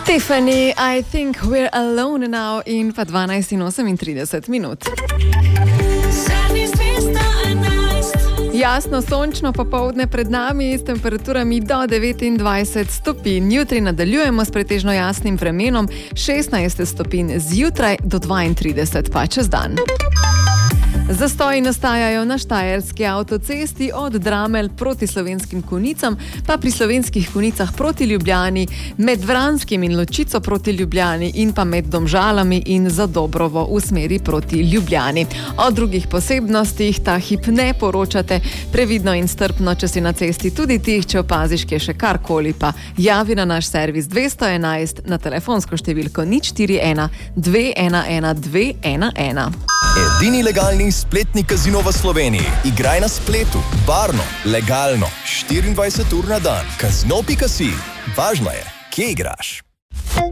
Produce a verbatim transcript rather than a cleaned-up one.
Tiffany, I think we're alone now in pa dvanajst in osemintrideset minut. Jasno, sončno popoldne pred nami s temperaturami do devetindvajset stopinj. Jutri nadaljujemo s pretežno jasnim vremenom, šestnajst stopinj zjutraj do dvaintrideset pa čez dan. Zastoji nastajajo na štajerski avtocesti od Dramelj proti Slovenskim Konjicam, pa pri Slovenskih Konjicah proti Ljubljani, med Vranskim in Ločico proti Ljubljani in pa med Domžalami in Zadobrovo v smeri proti Ljubljani. O drugih posebnostih ta hip ne poročate, previdno in strpno, če si na cesti tudi ti, če opaziš, kje še karkoli, pa javi na naš servis dvesto enajst na telefonsko številko nič štiri ena dve ena ena dve ena ena. Edini legalni spletni kazino v Sloveniji. Igraj na spletu, varno, legalno, štiriindvajset ur na dan. Kazino pika si. Važno je, kje igraš.